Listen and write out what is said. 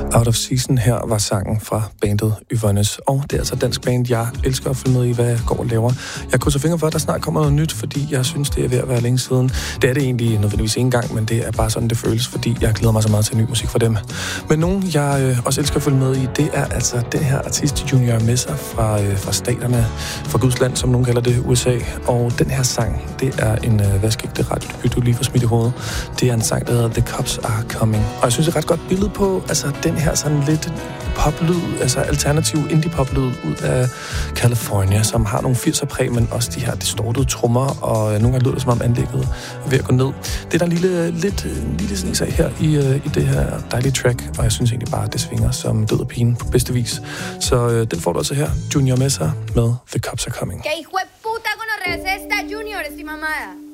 Out of Season her var sangen fra bandet Yvonnes, og det er altså dansk band, jeg elsker at følge med i, hvad jeg går og laver. Jeg krydser fingre for, at der snart kommer noget nyt, fordi jeg synes, det er ved at være længe siden. Det er det egentlig nødvendigvis ikke engang, men det er bare sådan, det føles, fordi jeg glæder mig så meget til ny musik fra dem. Men nogen, jeg også elsker at følge med i, det er altså den her artist Junior Mesa fra staterne, fra Guds land, som nogen kalder det, USA. Og den her sang, det er en vaskægte radiodebut, du lige får smidt i hovedet. Det er en sang, der hedder The Cops Are Coming. Og jeg synes, det er et ret godt billede på, altså den her sådan lidt poplyd, altså alternativ indie-poplyd ud af California, som har nogle 80'er-præg, men også de her distortede trommer, og nogle gange lyder det, som om anlægget er ved at gå ned. Det er der en lille snes af her i det her dejlige track, og jeg synes egentlig bare, at det svinger som død og pine på bedste vis. Så den får du altså her, Junior Mesa med The Cops Are Coming. Que hijo de puta gonorrea es esta, Junior, esta mamada.